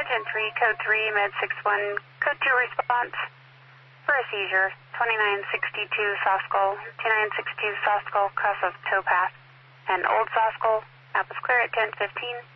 10-3, code 3, med 6-1, code 2 response for a seizure, 2962 soft skull, 2962 soft skull, cross of towpath, and old soft skull, map is clear at 10-15.